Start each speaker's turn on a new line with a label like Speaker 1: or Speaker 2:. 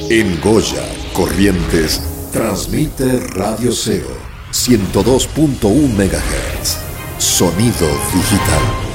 Speaker 1: En Goya, Corrientes, transmite Radio Cero, 102.1 MHz. Sonido digital.